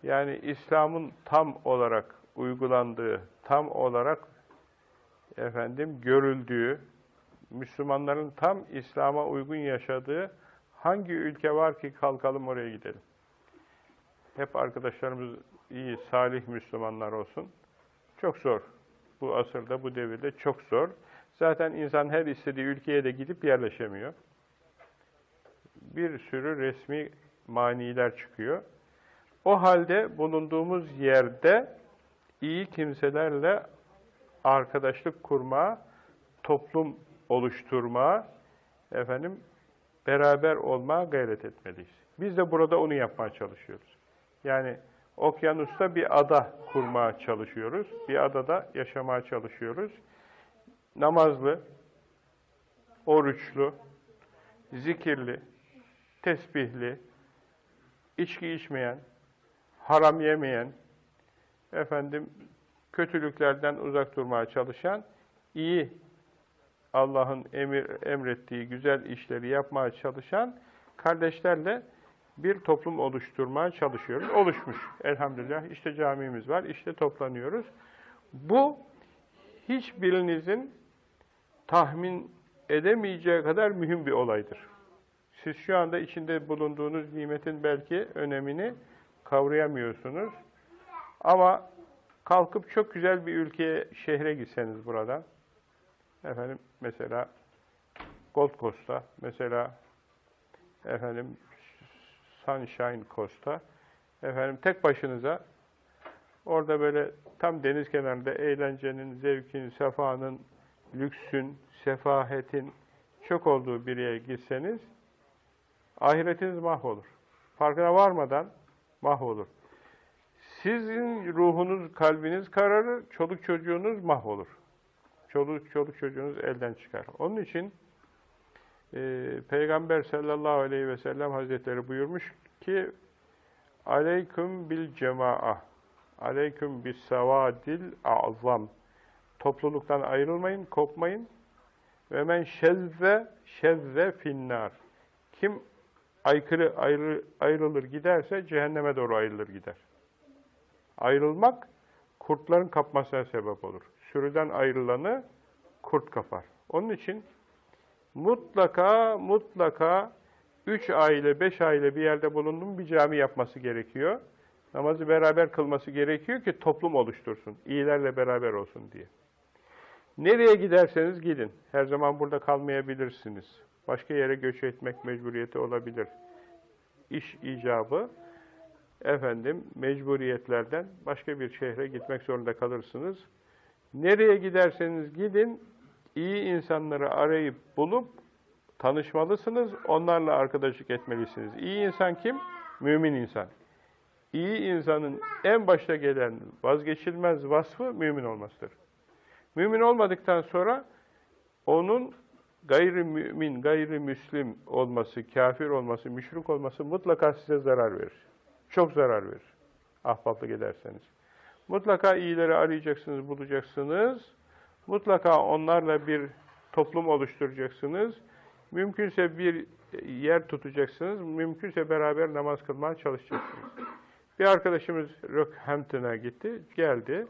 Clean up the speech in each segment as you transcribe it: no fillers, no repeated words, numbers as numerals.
Yani İslam'ın tam olarak uygulandığı, tam olarak görüldüğü, Müslümanların tam İslam'a uygun yaşadığı hangi ülke var ki kalkalım oraya gidelim? Hep arkadaşlarımız iyi, salih Müslümanlar olsun. Çok zor. Bu asırda, bu devirde çok zor. Zaten insan her istediği ülkeye de gidip yerleşemiyor. Bir sürü resmi maniler çıkıyor. O halde bulunduğumuz yerde iyi kimselerle arkadaşlık kurma, toplum oluşturma, beraber olmaya gayret etmeliyiz. Biz de burada onu yapmaya çalışıyoruz. Yani okyanusta bir ada kurmaya çalışıyoruz. Bir adada yaşamaya çalışıyoruz. Namazlı, oruçlu, zikirli, tesbihli, içki içmeyen, haram yemeyen, kötülüklerden uzak durmaya çalışan, iyi Allah'ın emrettiği güzel işleri yapmaya çalışan kardeşlerle bir toplum oluşturmaya çalışıyoruz. Oluşmuş elhamdülillah. İşte camimiz var, işte toplanıyoruz. Bu hiçbirinizin tahmin edemeyeceği kadar mühim bir olaydır. Siz şu anda içinde bulunduğunuz nimetin belki önemini kavrayamıyorsunuz. Ama kalkıp çok güzel bir ülkeye, şehre gitseniz buradan, mesela Gold Coast'a, mesela Sunshine Coast'a, tek başınıza orada böyle tam deniz kenarında eğlencenin, zevkin, sefanın, lüksün, sefahetin çok olduğu bir yere gitseniz ahiretiniz mahvolur. Farkına varmadan mahvolur. Sizin ruhunuz, kalbiniz kararır, çoluk çocuğunuz mahvolur. Çoluk çocuğunuz elden çıkar. Onun için Peygamber sallallahu aleyhi ve sellem Hazretleri buyurmuş ki aleyküm bil cema'a, aleyküm bis sevadil a'zam. Topluluktan ayrılmayın, kopmayın. Ve men şezze finnar. Kim ayrılır giderse cehenneme doğru ayrılır gider. Ayrılmak kurtların kapmasına sebep olur. Sürüden ayrılanı kurt kapar. Onun için mutlaka 3 aile, 5 aile bir yerde bulunduğum bir cami yapması gerekiyor. Namazı beraber kılması gerekiyor ki toplum oluştursun. İyilerle beraber olsun diye. Nereye giderseniz gidin. Her zaman burada kalmayabilirsiniz. Başka yere göç etmek mecburiyeti olabilir. İş icabı, mecburiyetlerden başka bir şehre gitmek zorunda kalırsınız. Nereye giderseniz gidin, iyi insanları arayıp bulup tanışmalısınız, onlarla arkadaşlık etmelisiniz. İyi insan kim? Mümin insan. İyi insanın en başta gelen vazgeçilmez vasfı mümin olmasıdır. Mümin olmadıktan sonra onun gayrimümin, gayrimüslim olması, kafir olması, müşrik olması mutlaka size zarar verir. Çok zarar verir. Ahbaplık ederseniz. Mutlaka iyileri arayacaksınız, bulacaksınız. Mutlaka onlarla bir toplum oluşturacaksınız. Mümkünse bir yer tutacaksınız. Mümkünse beraber namaz kılmaya çalışacaksınız. Bir arkadaşımız Rockhampton'a gitti, geldi.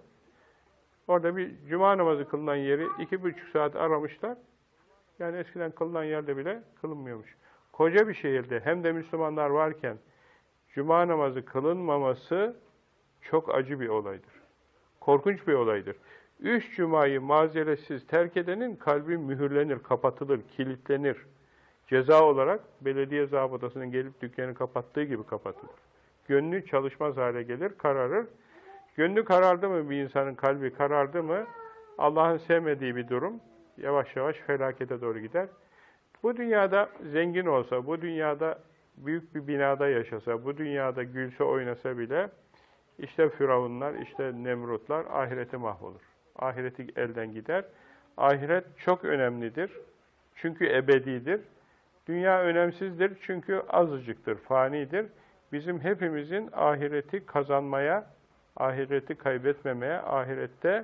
Orada bir cuma namazı kılınan yeri 2,5 saat aramışlar. Yani eskiden kılınan yerde bile kılınmıyormuş. Koca bir şehirde hem de Müslümanlar varken cuma namazı kılınmaması çok acı bir olaydır. Korkunç bir olaydır. 3 cumayı mazeretsiz terk edenin kalbi mühürlenir, kapatılır, kilitlenir. Ceza olarak belediye zabıtasının gelip dükkanı kapattığı gibi kapatılır. Gönlü çalışmaz hale gelir, kararır. Gönlü karardı mı bir insanın, kalbi karardı mı Allah'ın sevmediği bir durum yavaş yavaş felakete doğru gider. Bu dünyada zengin olsa, bu dünyada büyük bir binada yaşasa, bu dünyada gülse oynasa bile işte Firavunlar, işte Nemrutlar ahireti mahvolur. Ahireti elden gider. Ahiret çok önemlidir. Çünkü ebedidir. Dünya önemsizdir çünkü azıcıktır, fanidir. Bizim hepimizin ahireti kazanmaya, ahireti kaybetmemeye, ahirette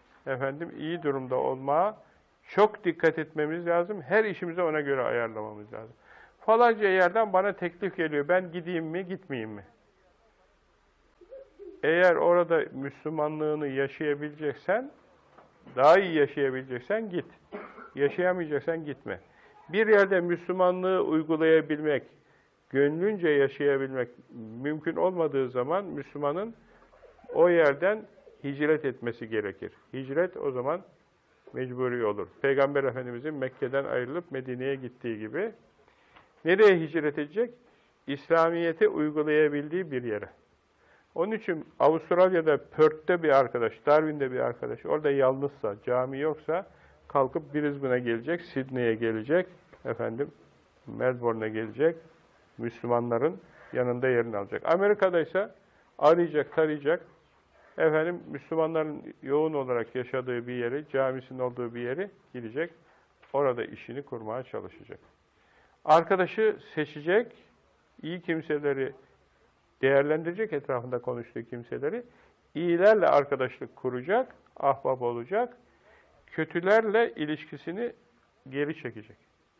iyi durumda olmaya çok dikkat etmemiz lazım. Her işimizi ona göre ayarlamamız lazım. Falanca yerden bana teklif geliyor. Ben gideyim mi, gitmeyeyim mi? Eğer orada Müslümanlığını yaşayabileceksen, daha iyi yaşayabileceksen git. Yaşayamayacaksan gitme. Bir yerde Müslümanlığı uygulayabilmek, gönlünce yaşayabilmek mümkün olmadığı zaman Müslümanın o yerden hicret etmesi gerekir. Hicret o zaman mecburi olur. Peygamber Efendimizin Mekke'den ayrılıp Medine'ye gittiği gibi. Nereye hicret edecek? İslamiyet'i uygulayabildiği bir yere. Onun için Avustralya'da Perth'te bir arkadaş, Darwin'de bir arkadaş, orada yalnızsa, cami yoksa kalkıp Brisbane'e gelecek, Sydney'e gelecek, Melbourne'e gelecek, Müslümanların yanında yerini alacak. Amerika'daysa arayacak, tarayacak, Müslümanların yoğun olarak yaşadığı bir yeri, camisinin olduğu bir yeri gidecek, orada işini kurmaya çalışacak. Arkadaşı seçecek, iyi kimseleri değerlendirecek, etrafında konuştuğu kimseleri, iyilerle arkadaşlık kuracak, ahbap olacak, kötülerle ilişkisini geri çekecek.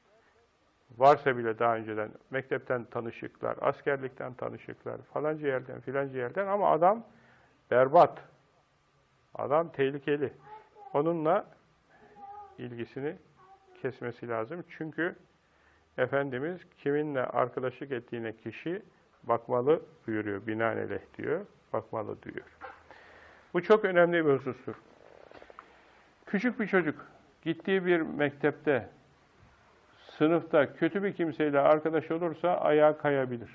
Varsa bile daha önceden mektepten tanışıklar, askerlikten tanışıklar, falanca yerden, filanca yerden ama adam berbat, adam tehlikeli. Onunla ilgisini kesmesi lazım. Çünkü Efendimiz kiminle arkadaşlık ettiğine kişi bakmalı buyuruyor, binaenaleyh diyor, bakmalı diyor. Bu çok önemli bir husustur. Küçük bir çocuk gittiği bir mektepte, sınıfta kötü bir kimseyle arkadaş olursa ayağa kayabilir.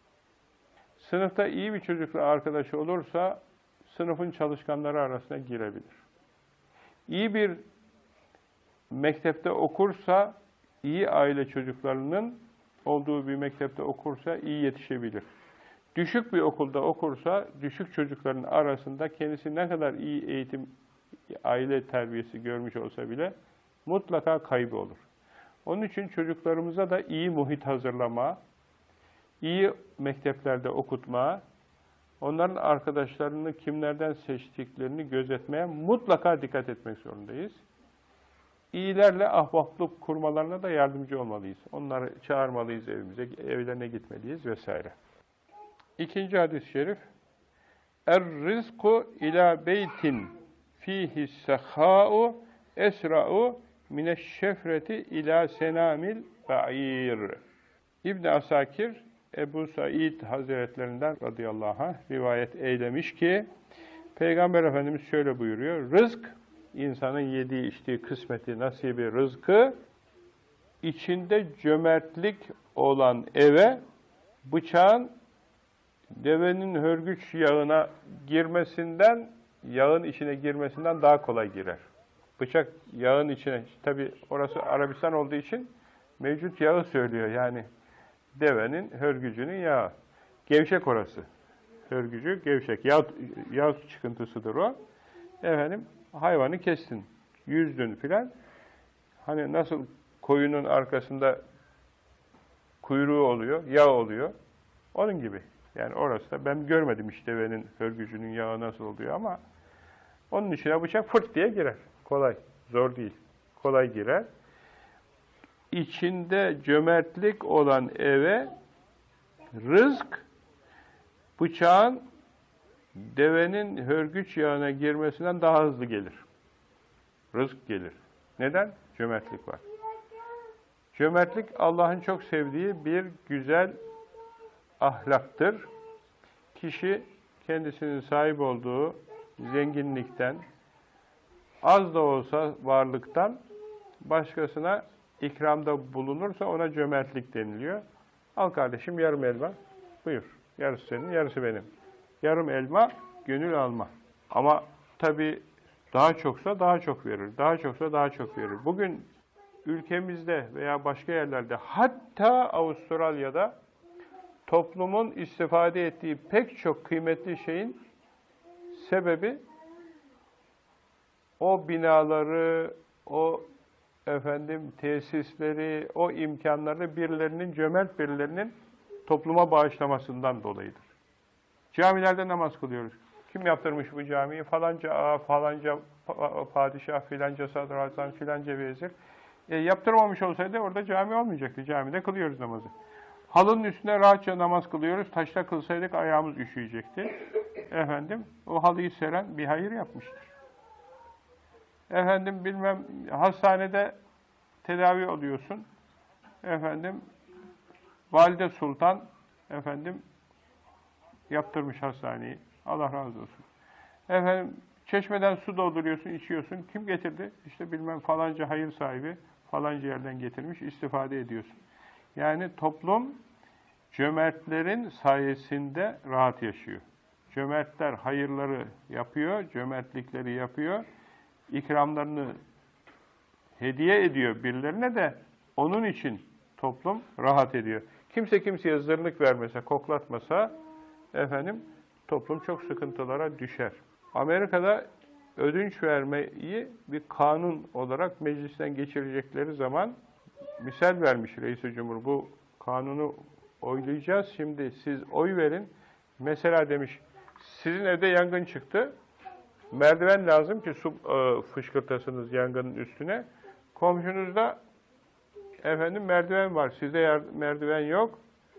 Sınıfta iyi bir çocukla arkadaş olursa sınıfın çalışkanları arasına girebilir. İyi bir mektepte okursa, iyi aile çocuklarının olduğu bir mektepte okursa iyi yetişebilir. Düşük bir okulda okursa, düşük çocukların arasında kendisi ne kadar iyi eğitim, aile terbiyesi görmüş olsa bile mutlaka kaybı olur. Onun için çocuklarımıza da iyi muhit hazırlama, iyi mekteplerde okutma, onların arkadaşlarını kimlerden seçtiklerini gözetmeye mutlaka dikkat etmek zorundayız. İyilerle ahbaplık kurmalarına da yardımcı olmalıyız. Onları çağırmalıyız evimize, evlerine gitmeliyiz vesaire. İkinci hadis-i şerif, Er-rizku ila beytin fihi sehâ'u esra'u mineşşefreti ila senamil ba'ir. İbn Asakir, Ebu Said Hazretlerinden radıyallahu anh rivayet eylemiş ki, Peygamber Efendimiz şöyle buyuruyor, rızk, insanın yediği, içtiği, kısmeti, nasibi, rızkı, içinde cömertlik olan eve, bıçağın devenin hörgüç yağına girmesinden, yağın içine girmesinden daha kolay girer. Bıçak yağın içine, tabi orası Arabistan olduğu için mevcut yağı söylüyor. Yani devenin hörgücünün yağı. Gevşek orası. Hörgücü gevşek. Yağ çıkıntısıdır o. Hayvanı kestin, yüzdün filan. Hani nasıl koyunun arkasında kuyruğu oluyor, yağ oluyor. Onun gibi. Yani orası da ben görmedim hiç devenin hörgücünün yağı nasıl oluyor ama onun içine bıçak fırt diye girer. Kolay, zor değil. Kolay girer. İçinde cömertlik olan eve rızk bıçağın devenin hörgüç yağına girmesinden daha hızlı gelir. Rızk gelir. Neden? Cömertlik var. Cömertlik Allah'ın çok sevdiği bir güzel ahlaktır. Kişi kendisinin sahip olduğu zenginlikten, az da olsa varlıktan başkasına ikramda bulunursa ona cömertlik deniliyor. Al kardeşim yarım elma, buyur. Yarısı senin, yarısı benim. Yarım elma, gönül alma. Ama tabii daha çoksa daha çok verir. Daha çoksa daha çok verir. Bugün ülkemizde veya başka yerlerde, hatta Avustralya'da toplumun istifade ettiği pek çok kıymetli şeyin sebebi o binaları, o tesisleri, o imkanları cömert birilerinin topluma bağışlamasından dolayıdır. Camilerde namaz kılıyoruz. Kim yaptırmış bu camiyi? Falanca ağa, falanca padişah, filanca sadrazam, filanca vezir. Yaptırmamış olsaydı orada cami olmayacaktı. Camide kılıyoruz namazı. Halının üstüne rahatça namaz kılıyoruz. Taşta kılsaydık ayağımız üşüyecekti. efendim o halıyı seren bir hayır yapmıştır. Efendim bilmem hastanede tedavi oluyorsun. Efendim Valide Sultan efendim yaptırmış hastaneyi. Allah razı olsun. Efendim çeşmeden su dolduruyorsun, içiyorsun. Kim getirdi? İşte bilmem falanca hayır sahibi falanca yerden getirmiş, istifade ediyorsun. Yani toplum cömertlerin sayesinde rahat yaşıyor. Cömertler hayırları yapıyor, cömertlikleri yapıyor, ikramlarını hediye ediyor birilerine de onun için toplum rahat ediyor. Kimse kimseye zırnık vermese, koklatmasa efendim toplum çok sıkıntılara düşer. Amerika'da ödünç vermeyi bir kanun olarak meclisten geçirecekleri zaman misal vermiş Reis-i Cumhur. Bu kanunu oylayacağız. Şimdi siz oy verin. Mesela demiş, sizin evde yangın çıktı. Merdiven lazım ki su fışkırtasınız yangının üstüne. Komşunuzda efendim merdiven var. Sizde merdiven yok.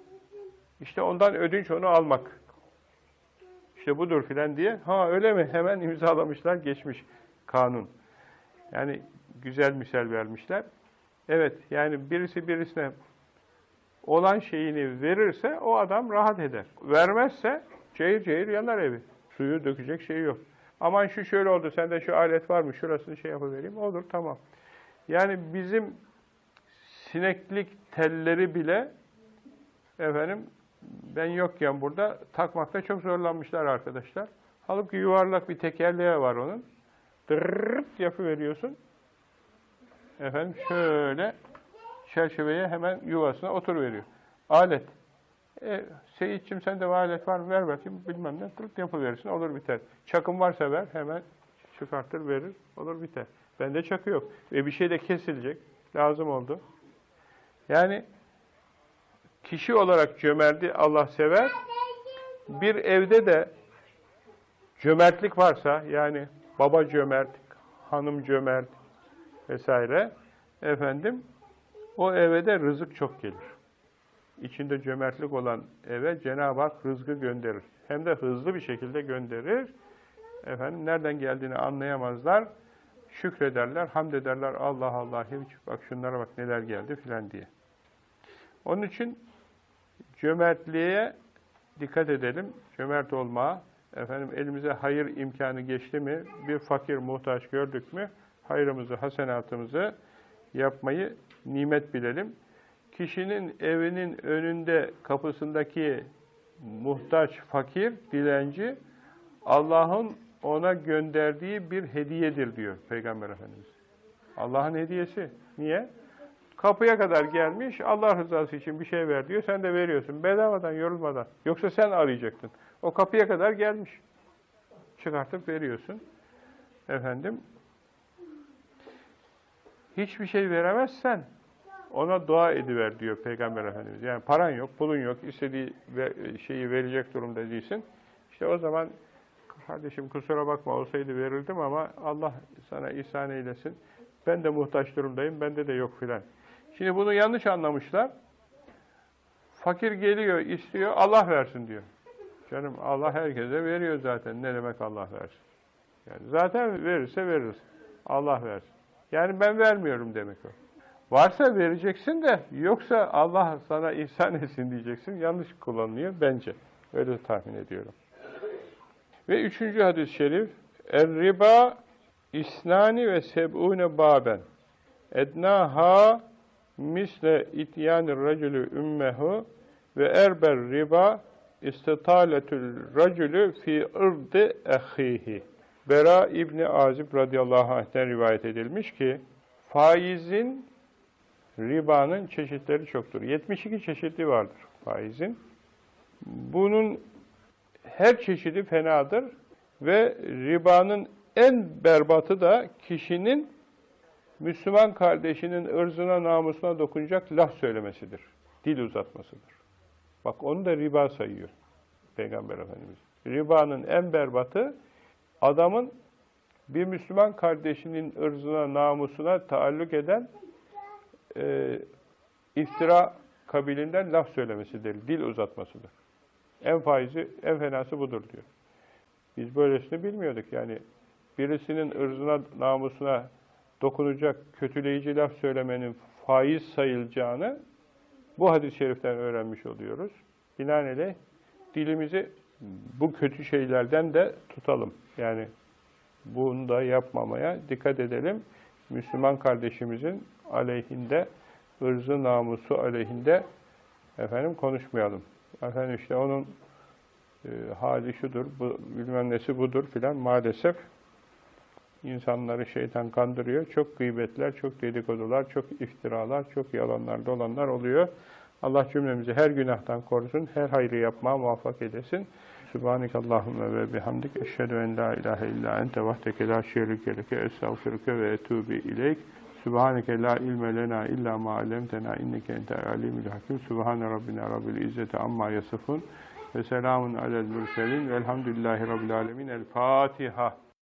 İşte ondan ödünç onu almak. İşte budur filan diye. Ha öyle mi? Hemen imzalamışlar, geçmiş kanun. Yani güzel misal vermişler. Evet, yani birisi birisine olan şeyini verirse o adam rahat eder. Vermezse cayır cayır yanar evi. Suyu dökecek şey yok. Aman şu şöyle oldu, sende şu alet var mı? Şurasını şey yapıvereyim. Olur, tamam. Yani bizim sineklik telleri bile efendim ben yokken burada takmakta çok zorlanmışlar arkadaşlar. Halbuki yuvarlak bir tekerleği var onun. Dırrrrt yapıveriyorsun. Efendim şöyle çerçeveye hemen yuvasına oturuveriyor. Alet. Seyitçim sende alet var mı? Ver bakayım bilmem ne. Tırt yapıverirsin. Olur biter. Çakım varsa ver. Hemen çıkartır verir. Olur biter. Bende çakı yok. Bir şey de kesilecek. Lazım oldu. Yani kişi olarak cömerti Allah sever. Bir evde de cömertlik varsa yani baba cömert, hanım cömert vesaire efendim o eve de rızık çok gelir. İçinde cömertlik olan eve Cenab-ı Hak rızkı gönderir. Hem de hızlı bir şekilde gönderir. Efendim nereden geldiğini anlayamazlar. Şükrederler, hamd ederler. Allah Allah, bak şunlara bak neler geldi filan diye. Onun için cömertliğe dikkat edelim. Cömert olmaya. Efendim elimize hayır imkanı geçti mi, bir fakir muhtaç gördük mü, hayrımızı, hasenatımızı yapmayı nimet bilelim. Kişinin evinin önünde, kapısındaki muhtaç, fakir, dilenci, Allah'ın ona gönderdiği bir hediyedir diyor Peygamber Efendimiz. Allah'ın hediyesi. Niye? Kapıya kadar gelmiş, Allah rızası için bir şey ver diyor, sen de veriyorsun. Bedavadan, yorulmadan. Yoksa sen arayacaktın. O kapıya kadar gelmiş. Çıkartıp veriyorsun. Efendim, hiçbir şey veremezsen ona dua ediver diyor Peygamber Efendimiz. Yani paran yok, pulun yok, istediği şeyi verecek durumda değilsin. İşte o zaman kardeşim kusura bakma olsaydı verirdim ama Allah sana ihsan eylesin. Ben de muhtaç durumdayım, bende de yok filan. Şimdi bunu yanlış anlamışlar. Fakir geliyor, istiyor, Allah versin diyor. Canım Allah herkese veriyor zaten. Ne demek Allah versin? Yani zaten verirse veririz. Allah versin. Yani ben vermiyorum demek o. Varsa vereceksin de yoksa Allah sana ihsan etsin diyeceksin. Yanlış kullanılıyor bence. Öyle tahmin ediyorum. Ve 3. hadis-i şerif Er-riba isnani ve seb'une baben ednaha misle ityanir racülü ümmehu ve erber riba istitaletül racülü fi ırdı ehihi. Bera İbni Azib radıyallahu anh'ten rivayet edilmiş ki faizin, ribanın çeşitleri çoktur. 72 çeşidi vardır faizin. Bunun her çeşidi fenadır ve ribanın en berbatı da kişinin Müslüman kardeşinin ırzına, namusuna dokunacak laf söylemesidir. Dil uzatmasıdır. Bak onu da riba sayıyor Peygamber Efendimiz. Ribanın en berbatı adamın bir Müslüman kardeşinin ırzına, namusuna taalluk eden iftira kabilinden laf söylemesidir. Dil uzatmasıdır. En faizi, en fenası budur diyor. Biz böylesini bilmiyorduk. Yani birisinin ırzına, namusuna dokunacak kötüleyici laf söylemenin faiz sayılacağını bu hadis-i şeriften öğrenmiş oluyoruz. Binaenaleyh dilimizi bu kötü şeylerden de tutalım. Yani bunu da yapmamaya dikkat edelim. Müslüman kardeşimizin aleyhinde, ırzı namusu aleyhinde konuşmayalım. Efendim işte onun hali şudur, bu, bilmem nesi budur filan. Maalesef insanları şeytan kandırıyor. Çok gıybetler, çok dedikodular, çok iftiralar, çok yalanlar, dolanlar oluyor. Allah cümlemizi her günahtan korusun, her hayrı yapmaya muvaffak edesin. Subhanekallahümme ve bihamdik. Eşhedü en la ilahe illa ente vahdeke la şerike leke estağfiruke ve etûbü ileyk. Subhaneke la ilme lena illa ma allemtena inneke entel alimul hakim. Subhane rabbina rabbil izzeti amma yasifun. Ve selamun alel murselin. Velhamdülillahi rabbil alemin. El Fatiha.